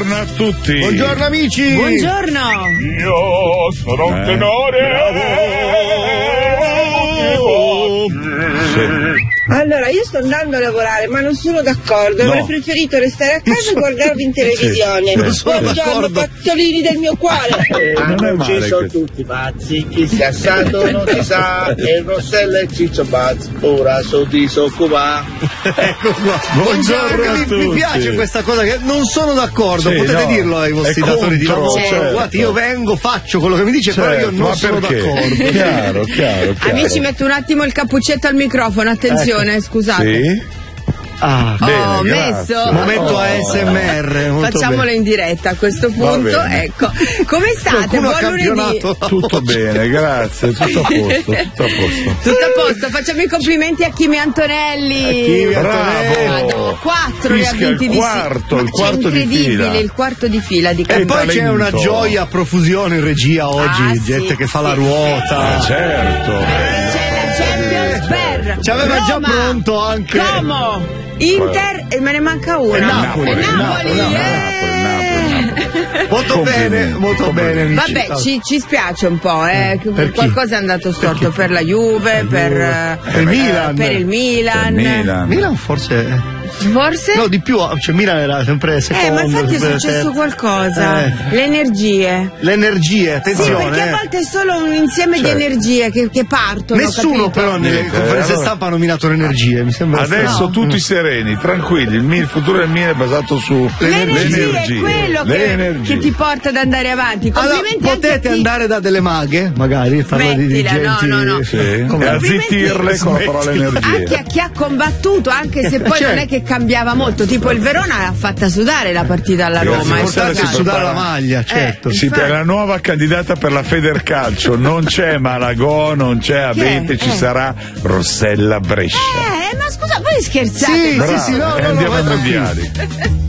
Buongiorno a tutti. Buongiorno amici. Buongiorno. Io sono un tenore. Allora, io sto andando a lavorare, ma non sono d'accordo. Avrei preferito restare a casa e guardarvi in televisione. Buongiorno, pazzolini del mio cuore. Ci sono tutti pazzi, chi si è assato non si sa. E Rossella e Ciccio Bazz ora sono disoccupati. Ecco qua. Buongiorno a tutti. Mi piace questa cosa che non sono d'accordo. Sì, potete no, dirlo ai vostri datori di lavoro. certo. Guardate, io vengo, faccio quello che mi dice, però io non sono d'accordo. Chiaro. Amici, metto un attimo il cappuccetto al microfono, attenzione, scusate. Sì. Ah, Ho bene, messo. momento ASMR. molto Facciamolo bene. in diretta a questo punto. bene. Ecco. Come state? Qualcuno ha Buon lunedì. campionato. Tutto bene, grazie, tutto a posto. Tutto a posto, facciamo i complimenti a Kimi Antonelli. Kimi Bravo. 4 li ha Fischia vinti il di quarto, il quarto di incredibile, fila. il quarto di fila di E Campo. poi c'è talento. una gioia a profusione in regia oggi, Ah, gente sì, che fa sì. la ruota. Certo. C'è la Champions per Ci aveva già Roma, pronto anche. Como, Inter e me ne manca uno. E Napoli. E Napoli. Molto bene, molto bene. amici. Vabbè, ci spiace un po', che Per chi? qualcosa è andato storto per la Juve, per il Milan. per il Milan. Milan forse. Forse? No, di più, cioè Milan era sempre secondo. Ma infatti è sempre successo terzo. qualcosa. Le energie. Le energie, Sì, attenzione. perché a volte è solo un insieme di energie che partono. Nessuno capito? però nelle Niente, conferenze allora- stampa ha nominato le energie, mi sembra Adesso strano. tutti sereni, tranquilli, il futuro del Milan è basato su L'energia è quello che ti porta ad andare avanti. Allora, Complimenti anche potete a chi- andare da delle maghe, magari, fare dei Smettila, dirigenti. no. Sì, Come- e a Complimenti. zittirle con la parola energia. anche a chi ha combattuto, anche se poi non è che cambiava molto. Tipo il Verona l'ha fatta sudare la partita alla Ragazzi, Roma. portarsi Portarsi a Sì, sudare prepara- la maglia, certo. Sì, per la nuova candidata per la Federcalcio non c'è Malagò, non c'è Abete, ci sarà Rossella Brescia. Ma scusa, voi scherzate? Sì, Ma- sì, no, Brava, no, andiamo vai ai tranquillo. mondiali.